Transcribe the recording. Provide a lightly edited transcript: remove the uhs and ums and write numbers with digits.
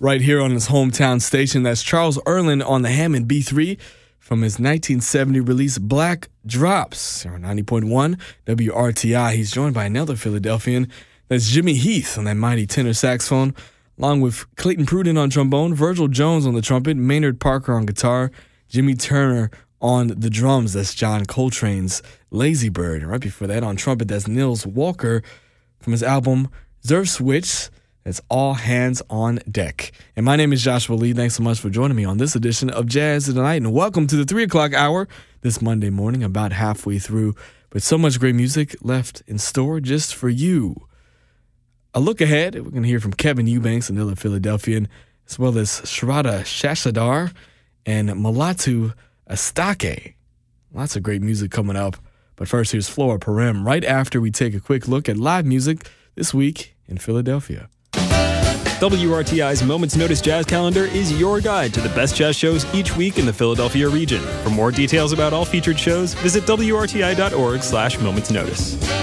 right here on his hometown station. That's Charles Earland on the Hammond B3 from his 1970 release Black Drops on 90.1 WRTI. He's joined by another Philadelphian. That's Jimmy Heath on that mighty tenor saxophone, along with Clayton Pruden on trombone, Virgil Jones on the trumpet, Maynard Parker on guitar, Jimmy Turner on the drums. That's John Coltrane's Lazy Bird. And right before that on trumpet, that's Nils Walker from his album Zerf Switch. That's All Hands on Deck. And my name is Joshua Lee. Thanks so much for joining me on this edition of Jazz Tonight. And welcome to the 3 o'clock hour this Monday morning, about halfway through. But so much great music left in store just for you. A look ahead, we're going to hear from Kevin Eubanks, another Philadelphian, as well as Shraddha Shashadar and Mulatu Astatke. Lots of great music coming up. But first, here's Flora Purim right after we take a quick look at live music this week in Philadelphia. WRTI's Moments Notice Jazz Calendar is your guide to the best jazz shows each week in the Philadelphia region. For more details about all featured shows, visit WRTI.org/momentsnotice.